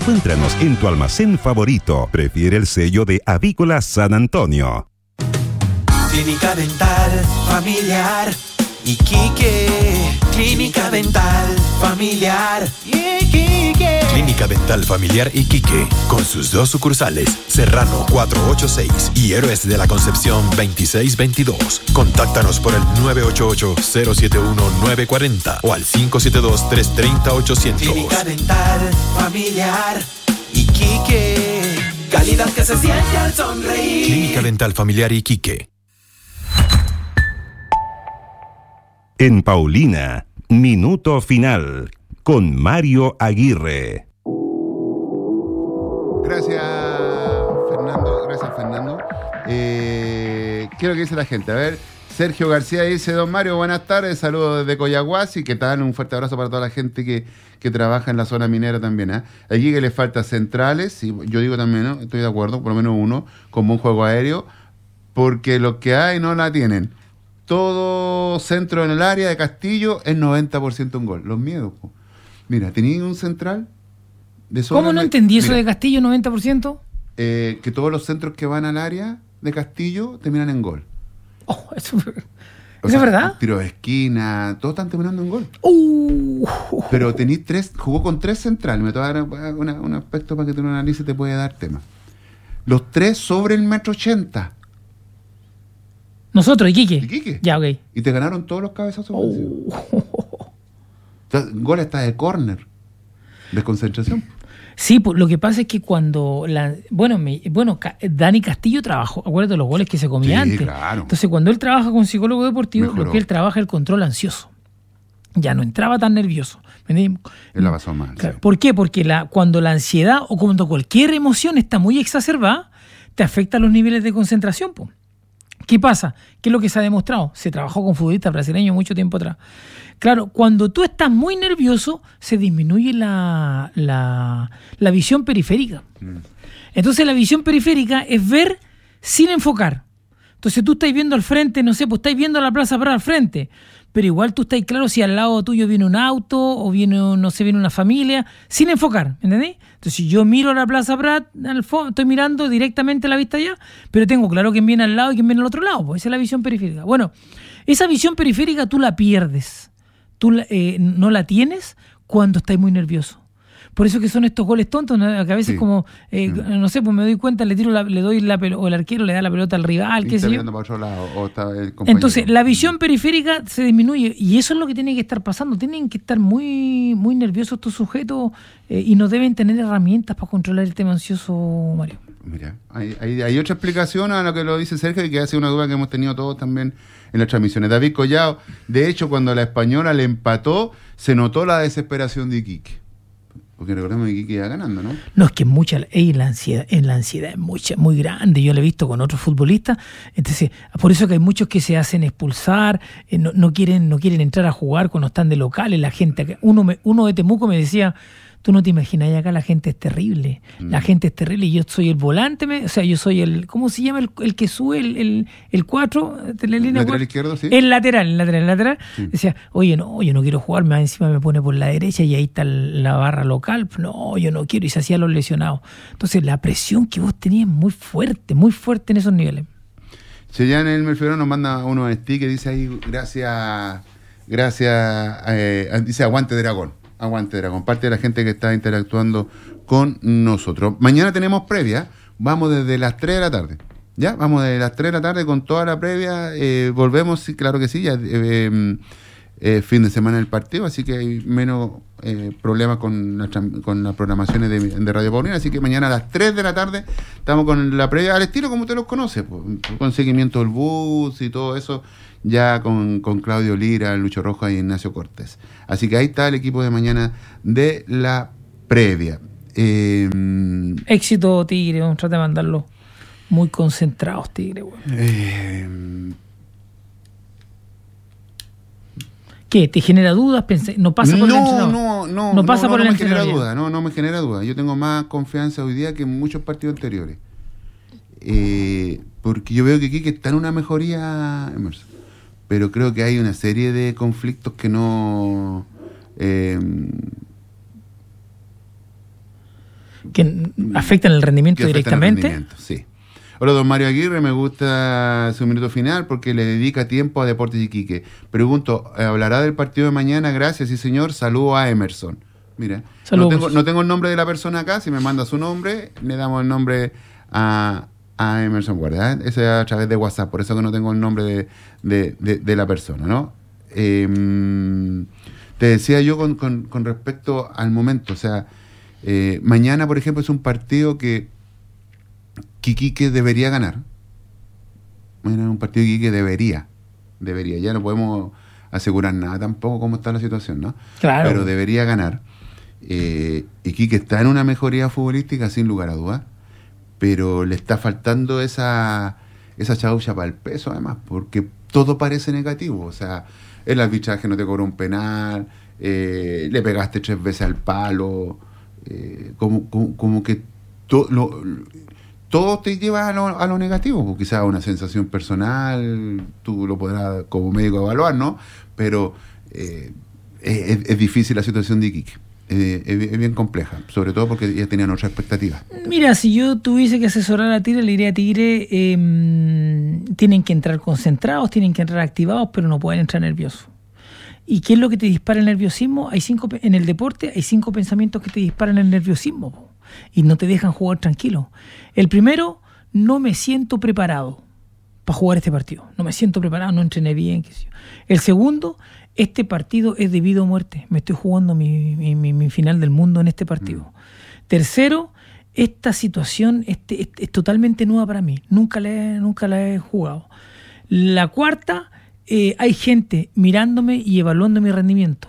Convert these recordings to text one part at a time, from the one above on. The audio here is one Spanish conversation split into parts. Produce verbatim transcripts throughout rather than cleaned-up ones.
Encuéntranos en tu almacén favorito. Prefiere el sello de Avícola San Antonio. Clínica Dental Familiar Iquique. Clínica Dental Familiar Iquique. Clínica Dental Familiar Iquique, con sus dos sucursales, Serrano cuatrocientos ochenta y seis y Héroes de la Concepción veintiséis veintidós. Contáctanos por el nueve ocho ocho, cero siete uno, nueve cuatro cero o al cinco siete dos, tres tres cero, ocho cero cero. Clínica Dental Familiar Iquique. Calidad que se siente al sonreír. Clínica Dental Familiar Iquique. En Paulina, Minuto Final, con Mario Aguirre. Gracias, Fernando. Gracias, Fernando. Eh, ¿Qué es lo que dice la gente? A ver, Sergio García dice: don Mario, buenas tardes, saludos desde Coyahuasi. ¿Qué tal? Un fuerte abrazo para toda la gente que, que trabaja en la zona minera también. ¿eh? Aquí que le falta centrales, y yo digo también, ¿no? Estoy de acuerdo, por lo menos uno, como un juego aéreo, porque los que hay no la tienen. Todo centro en el área de Castillo es noventa por ciento un gol. Los miedos. Po. Mira, tenía un central de zona. ¿Cómo no entendí eso? Mira, de Castillo, noventa por ciento? Eh, que todos los centros que van al área de Castillo terminan en gol. Oh, eso, ¿eso sea, es verdad? Tiro de esquina, todos están terminando en gol. Uh. Pero tenéis tres, jugó con tres centrales. Me te voy a dar una, un aspecto para que tú lo analices y te puede dar tema. Los tres sobre el metro ochenta. Nosotros, Iquique. Iquique. Ya, ok. Y te ganaron todos los cabezazos. Oh. Gol está de córner, de concentración. Sí, pues, lo que pasa es que cuando la, bueno, me, bueno, Dani Castillo trabajó, acuérdate de los goles que se comía sí, antes. Claro. Entonces, cuando él trabaja con psicólogo deportivo, Mejoró. lo que él trabaja es el control ansioso. Ya no entraba tan nervioso. Él la pasó mal. Claro. Sí. ¿Por qué? Porque la, cuando la ansiedad o cuando cualquier emoción está muy exacerbada, te afecta los niveles de concentración, pues. ¿Qué pasa? ¿Qué es lo que se ha demostrado? Se trabajó con futbolistas brasileños mucho tiempo atrás. Claro, cuando tú estás muy nervioso, se disminuye la, la, la visión periférica. Mm. Entonces la visión periférica es ver sin enfocar. Entonces tú estás viendo al frente, no sé, pues estás viendo la Plaza Prat al frente, pero igual tú estás claro si al lado tuyo viene un auto o viene, no sé, viene una familia, sin enfocar, ¿entendés? Entonces si yo miro la Plaza Prat, al fondo, estoy mirando directamente la vista allá, pero tengo claro quién viene al lado y quién viene al otro lado, pues esa es la visión periférica. Bueno, esa visión periférica tú la pierdes, tú eh, no la tienes cuando estás muy nervioso. Por eso que son estos goles tontos, ¿no? Que a veces sí. como, eh, sí. no sé, pues me doy cuenta, le tiro la, le doy la pelota, o el arquero le da la pelota al rival, qué sé yo. Para otro lado, o está el Entonces, la visión periférica se disminuye, y eso es lo que tiene que estar pasando. Tienen que estar muy, muy nerviosos estos sujetos, eh, y no deben tener herramientas para controlar el tema ansioso, Mario. Mira, hay, hay, hay otra explicación a lo que lo dice Sergio, y que hace una duda que hemos tenido todos también en las transmisiones. David Collado, de hecho, cuando la Española le empató, se notó la desesperación de Iquique. Porque recordemos que Iquique iba ganando, ¿no? No, es que mucha, en la ansiedad, en la ansiedad es mucha, muy grande. Yo lo he visto con otros futbolistas. Entonces, por eso que hay muchos que se hacen expulsar, eh, no, no quieren, no quieren entrar a jugar cuando están de locales. La gente, uno, me, uno de Temuco me decía: tú no te imaginas, acá la gente es terrible. Mm. La gente es terrible y yo soy el volante, me, o sea, yo soy el, ¿cómo se llama? El, el que sube el, el, el cuatro, de la línea lateral cuatro. Izquierdo, sí. El lateral, el lateral, el lateral. Sí. Decía, oye, no, yo no quiero jugar, más encima me pone por la derecha y ahí está la barra local. No, yo no quiero, y se hacía los lesionados. Entonces, la presión que vos tenías es muy fuerte, muy fuerte en esos niveles. Cheyenne Elmer Figueroa nos manda unos stickers, dice ahí, gracias, gracias, eh, dice aguante Dragón. Aguante Dragón, parte de la gente que está interactuando con nosotros. Mañana tenemos previa, vamos desde las tres de la tarde, ¿ya? Vamos desde las tres de la tarde con toda la previa, eh, volvemos, sí, claro que sí, ya eh, eh, fin de semana del partido, así que hay menos eh, problemas con, la, con las programaciones de, de Radio Paulina, así que mañana a las tres de la tarde estamos con la previa al estilo como usted los conoce, pues, con seguimiento del bus y todo eso, ya con, con Claudio Lira, Lucho Rojas y Ignacio Cortés. Así que ahí está el equipo de mañana de la previa. Eh, Éxito, Tigre, vamos a tratar de mandarlo muy concentrados, Tigre. Bueno. Eh, ¿Qué? ¿Te genera dudas? Pensé, ¿No pasa por no, el entrenador? No, no, no. pasa no, por no, el no me genera entrenador. duda, no, no me genera duda. Yo tengo más confianza hoy día que en muchos partidos anteriores. Eh, porque yo veo que Iquique está en una mejoría, Emerson. Pero creo que hay una serie de conflictos que no... Eh, que afectan el rendimiento que afectan el directamente. rendimiento, sí. Hola, don Mario Aguirre, me gusta su minuto final porque le dedica tiempo a Deportes Iquique. Pregunto, ¿hablará del partido de mañana? Gracias, sí señor. Saludo a Emerson. Mira, no tengo, no tengo el nombre de la persona acá. Si me manda su nombre, le damos el nombre a, a Emerson Guardia. ¿eh? Eso es a través de WhatsApp, por eso que no tengo el nombre de, de, de, de la persona, ¿no? Eh, te decía yo con, con, con respecto al momento, o sea, eh, mañana, por ejemplo, es un partido que Iquique debería ganar. Bueno, es un partido que Iquique debería. Debería. Ya no podemos asegurar nada tampoco cómo está la situación, ¿no? Claro. Pero debería ganar. Eh, Iquique está en una mejoría futbolística, sin lugar a dudas. Pero le está faltando esa, esa chaucha para el peso, además, porque todo parece negativo. O sea, el arbitraje no te cobró un penal, eh, le pegaste tres veces al palo, eh, como, como, como que todo lo. Todo te lleva a lo, a lo negativo, quizás una sensación personal, tú lo podrás como médico evaluar, ¿no? Pero eh, es, es difícil la situación de Iquique, eh, es, es bien compleja, sobre todo porque ya tenían otras expectativas. Mira, si yo tuviese que asesorar a Tigre, le diría a Tigre, eh, tienen que entrar concentrados, tienen que entrar activados, pero no pueden entrar nerviosos. ¿Y qué es lo que te dispara el nerviosismo? Hay cinco en el deporte hay cinco pensamientos que te disparan el nerviosismo, po, y no te dejan jugar tranquilo. El primero, no me siento preparado para jugar este partido. No me siento preparado, no entrené bien. Qué sé yo. El segundo, este partido es de vida o muerte. Me estoy jugando mi, mi, mi, mi final del mundo en este partido. Mm. Tercero, esta situación este, es, es totalmente nueva para mí. Nunca la he, nunca la he jugado. La cuarta, eh, hay gente mirándome y evaluando mi rendimiento.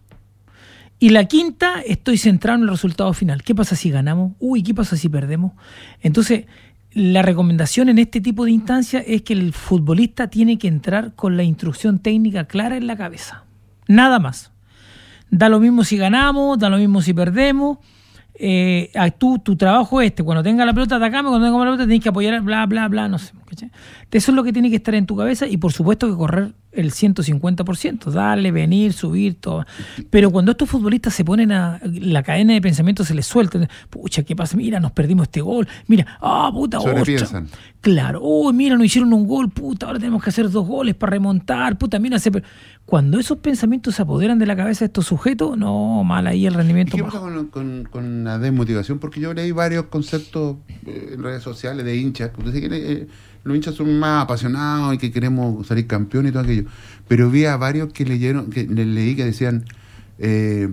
Y la quinta, estoy centrado en el resultado final. ¿Qué pasa si ganamos? Uy, ¿qué pasa si perdemos? Entonces, la recomendación en este tipo de instancias es que el futbolista tiene que entrar con la instrucción técnica clara en la cabeza. Nada más. Da lo mismo si ganamos, da lo mismo si perdemos. Eh, tú, tu trabajo es este. Cuando tenga la pelota, atacame. Cuando tenga la pelota, tenés que apoyar, bla, bla, bla, no sé. ¿Cachai? Eso es lo que tiene que estar en tu cabeza y, por supuesto, que correr el ciento cincuenta por ciento, darle, venir, subir, todo. Pero cuando estos futbolistas se ponen a... la cadena de pensamiento se les suelta. Pucha, ¿qué pasa? Mira, nos perdimos este gol. Mira, ah, puta, sobrepiensan. Claro, uy, oh, mira, nos hicieron un gol, puta, ahora tenemos que hacer dos goles para remontar, puta, mira, se... Cuando esos pensamientos se apoderan de la cabeza de estos sujetos, no, mal ahí el rendimiento. ¿Y qué pasa con, con, con la desmotivación? Porque yo leí varios conceptos eh, en redes sociales de hinchas. Usted dice que eh, los hinchas son más apasionados y que queremos salir campeón y todo aquello. Pero vi a varios que leyeron, que les leí que decían, eh,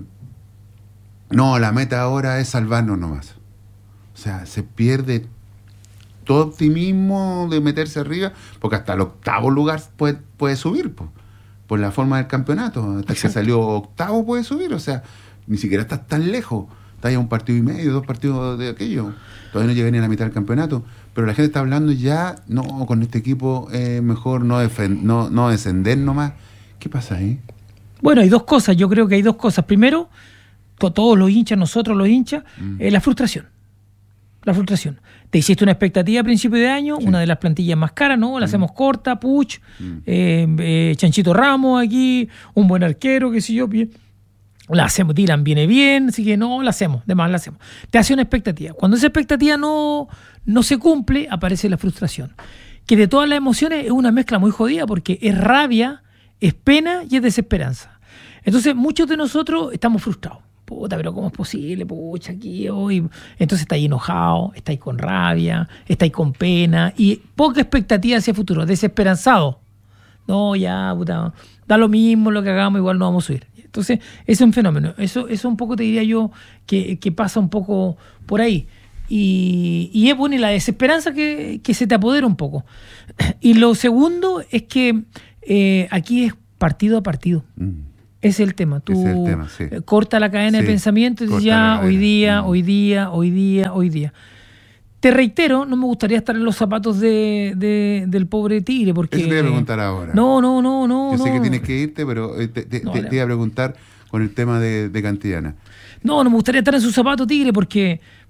no, la meta ahora es salvarnos nomás. O sea, se pierde todo optimismo de meterse arriba, porque hasta el octavo lugar puede, puede subir, pues. Por la forma del campeonato, hasta Exacto. que salió octavo puede subir, o sea, ni siquiera estás tan lejos, estás ya un partido y medio, dos partidos de aquello, todavía no llegué ni a la mitad del campeonato, pero la gente está hablando ya, no, con este equipo es eh, mejor no, defen- no, no descender nomás. ¿Qué pasa ahí? Bueno, hay dos cosas, yo creo que hay dos cosas. Primero, todos los hinchas, nosotros los hinchas, mm. eh, la frustración. La frustración. Te hiciste una expectativa a principio de año, sí. una de las plantillas más caras, ¿no? La mm. hacemos corta, Puch, mm. eh, eh, Chanchito Ramos aquí, un buen arquero, qué sé yo, bien. La hacemos, Dylan viene bien, así que no, la hacemos, de más la hacemos. Te hace una expectativa. Cuando esa expectativa no, no se cumple, aparece la frustración. Que de todas las emociones es una mezcla muy jodida porque es rabia, es pena y es desesperanza. Entonces, muchos de nosotros estamos frustrados. Puta, pero ¿cómo es posible? Pucha, aquí hoy. Entonces estáis enojado, estáis con rabia, estáis con pena y poca expectativa hacia el futuro, desesperanzado. No, ya, puta, da lo mismo lo que hagamos, igual no vamos a subir. Entonces, eso es un fenómeno. Eso, eso un poco te diría yo que, que pasa un poco por ahí. Y, y es bueno, y la desesperanza que, que se te apodera un poco. Y lo segundo es que eh, aquí es partido a partido. Mm. Ese es el tema. Tú es el tema, sí. corta la cadena sí, de pensamiento y dices ya, hoy día, mm. hoy día, hoy día, hoy día. Te reitero, no me gustaría estar en los zapatos de, de, del pobre Tigre, porque... Eso te iba a preguntar ahora. No, no, no, no. Yo no. sé que tienes que irte, pero te, te, no, te, te iba a preguntar con el tema de, de Cantillana. No, no me gustaría estar en sus zapatos, Tigre, porque,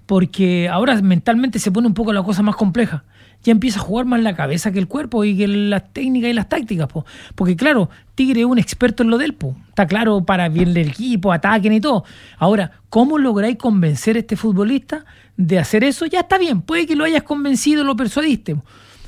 porque ahora mentalmente se pone un poco la cosa más compleja. Ya empieza a jugar más la cabeza que el cuerpo y que las técnicas y las tácticas, po. Porque claro, Tigre es un experto en lo del, po. Está claro para bien del equipo, ataquen y todo. Ahora, ¿cómo lográis convencer a este futbolista de hacer eso? Ya está bien, puede que lo hayas convencido, lo persuadiste,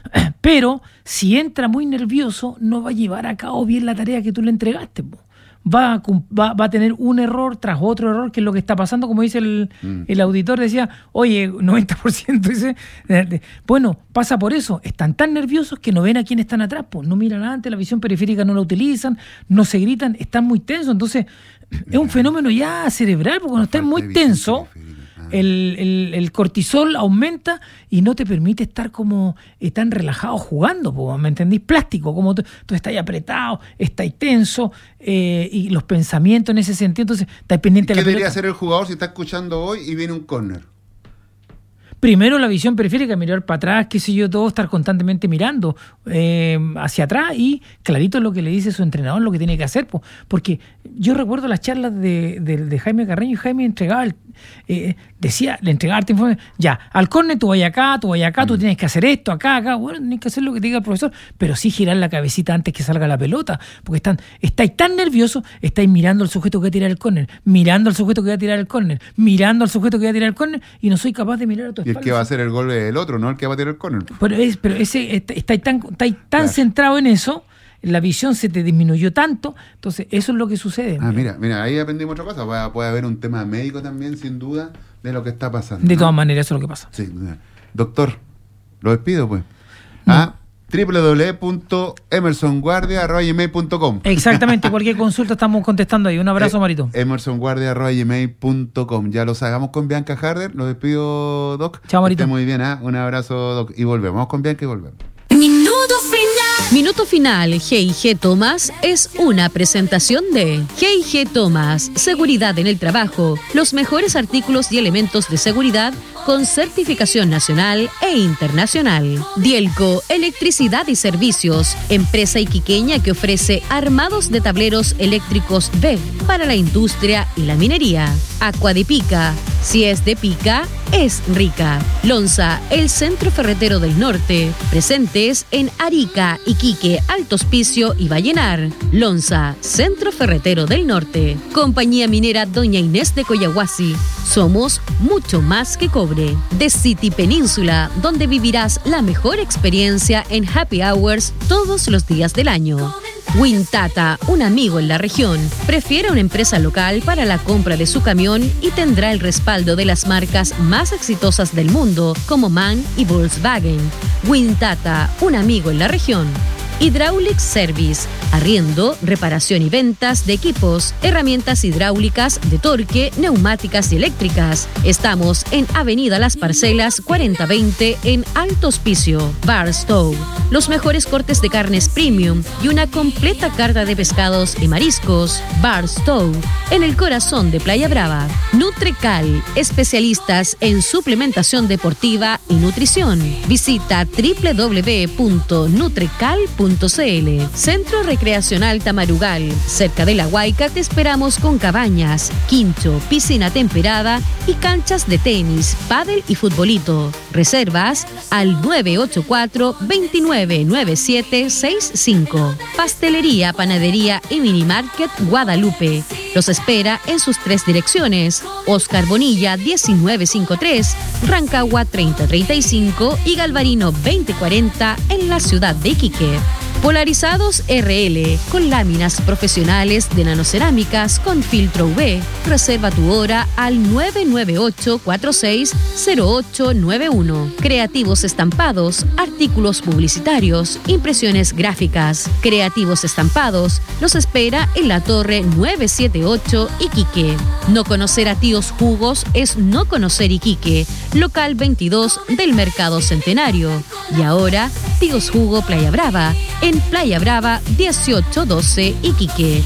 pero si entra muy nervioso, no va a llevar a cabo bien la tarea que tú le entregaste, po. Va a, va, va a tener un error tras otro error, que es lo que está pasando, como dice el, mm. el auditor, decía, oye, noventa por ciento dice, bueno, pasa por eso, están tan nerviosos que no ven a quién están atrás, pues no miran adelante, la visión periférica no la utilizan, no se gritan, están muy tensos, entonces es un fenómeno ya cerebral, porque cuando estás muy tenso, el, el, el cortisol aumenta y no te permite estar como eh, tan relajado jugando, po, ¿me entendís? Plástico, como tú, tú estás apretado, estás tenso, eh, y los pensamientos en ese sentido, entonces estás pendiente de la pelota. ¿Qué debería hacer el jugador si está escuchando hoy y viene un córner? Primero la visión periférica, mirar para atrás, qué sé yo, todo, estar constantemente mirando eh, hacia atrás y clarito lo que le dice su entrenador, lo que tiene que hacer, po, porque yo recuerdo las charlas de, de, de Jaime Carreño, y Jaime entregaba, el, eh, decía, le entregaba el informe, ya, al córner tú vayas acá, tú vayas acá, mm. tú tienes que hacer esto, acá, acá, bueno, tienes que hacer lo que te diga el profesor, pero sí girar la cabecita antes que salga la pelota, porque están, estáis tan nerviosos, estáis mirando al sujeto que va a tirar el córner, mirando al sujeto que va a tirar el córner, mirando al sujeto que va a tirar el córner, y no soy capaz de mirar a tu espalda. Y el que va a hacer el gol es el otro, no el que va a tirar el córner. Pero, es, pero ese estáis tan, estáis tan claro. centrado en eso, la visión se te disminuyó tanto, entonces eso es lo que sucede. Ah, mira, mira, ahí aprendimos otra cosa, puede, puede haber un tema médico también, sin duda, de lo que está pasando. De ¿no? todas maneras, eso es lo que pasa. Sí, doctor, lo despido pues. No. Ah, doble u doble u doble u punto emerson guardia arroba gmail punto com. Exactamente, cualquier consulta estamos contestando ahí. Un abrazo, eh, Marito. emerson guardia arroba gmail punto com. Ya los hagamos con Bianca Harder. Lo despido, Doc. Chao, Marito. Esté muy bien, ¿eh? Un abrazo, Doc. Y volvemos. Vamos con Bianca y volvemos. Minuto final. Minuto final. G y G Thomas es una presentación de G y G Thomas. Seguridad en el trabajo. Los mejores artículos y elementos de seguridad con certificación nacional e internacional. Dielco, electricidad y servicios, empresa iquiqueña que ofrece armados de tableros eléctricos B para la industria y la minería. Aqua de Pica, si es de pica, es rica. Lonza, el centro ferretero del norte, presentes en Arica, Iquique, Alto Hospicio y Vallenar. Lonza, centro ferretero del norte. Compañía minera Doña Inés de Coyahuasi, somos mucho más que cobre. The City Península, donde vivirás la mejor experiencia en happy hours todos los días del año. Wintata, un amigo en la región, prefiere una empresa local para la compra de su camión y tendrá el respaldo de las marcas más exitosas del mundo como MAN y Volkswagen. Wintata, un amigo en la región. Hydraulic Service, arriendo, reparación y ventas de equipos, herramientas hidráulicas, de torque, neumáticas y eléctricas. Estamos en Avenida Las Parcelas cuarenta veinte en Alto Hospicio. Barstow, los mejores cortes de carnes premium y una completa carta de pescados y mariscos. Barstow, en el corazón de Playa Brava. Nutrecal, especialistas en suplementación deportiva y nutrición. Visita doble u doble u doble u punto nutrecal punto c l. Centro Recreacional Tamarugal, cerca de La Huayca te esperamos con cabañas, quincho, piscina temperada y canchas de tenis, pádel y futbolito. Reservas al nueve ocho cuatro, dos nueve nueve siete seis cinco. Pastelería, panadería y minimarket Guadalupe. Los espera en sus tres direcciones: Oscar Bonilla diecinueve cincuenta y tres, Rancagua treinta treinta y cinco y Galvarino veinte cuarenta en la ciudad de Iquique. Polarizados R L, con láminas profesionales de nanocerámicas con filtro U V. Reserva tu hora al nueve nueve ocho cuatro seis cero ocho nueve uno. Creativos Estampados, artículos publicitarios, impresiones gráficas. Creativos Estampados los espera en la Torre novecientos setenta y ocho Iquique. No conocer a Tíos Jugos es no conocer Iquique. Local veintidós del Mercado Centenario. Y ahora, Tíos Jugo Playa Brava, en Playa Brava dieciocho doce Iquique.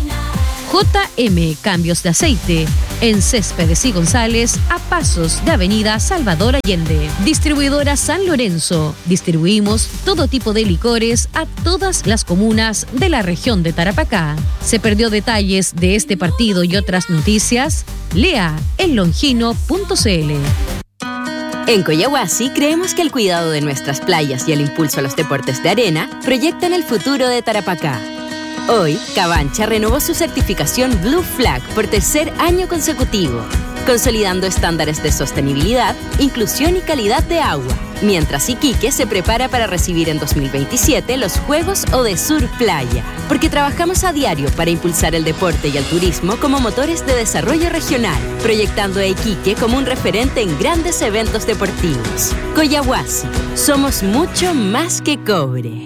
J M Cambios de Aceite, en Céspedes y González, a pasos de Avenida Salvador Allende. Distribuidora San Lorenzo, distribuimos todo tipo de licores a todas las comunas de la región de Tarapacá. ¿Se perdió detalles de este partido y otras noticias? Lea en longino punto c l. En Coyahuasi creemos que el cuidado de nuestras playas y el impulso a los deportes de arena proyectan el futuro de Tarapacá. Hoy, Cabancha renovó su certificación Blue Flag por tercer año consecutivo, consolidando estándares de sostenibilidad, inclusión y calidad de agua, mientras Iquique se prepara para recibir en dos mil veintisiete los Juegos Odesur Playa, porque trabajamos a diario para impulsar el deporte y el turismo como motores de desarrollo regional, proyectando a Iquique como un referente en grandes eventos deportivos. Coyahuasi, somos mucho más que cobre.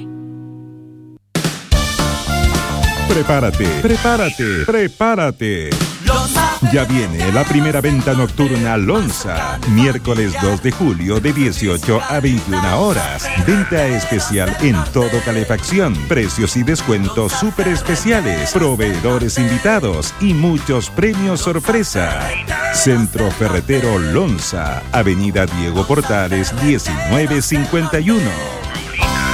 Prepárate, prepárate, prepárate. Ya viene la primera venta nocturna Lonza, miércoles dos de julio de dieciocho a veintiuna horas. Venta especial en todo calefacción, precios y descuentos súper especiales, proveedores invitados y muchos premios sorpresa. Centro Ferretero Lonza, Avenida Diego Portales diecinueve cincuenta y uno.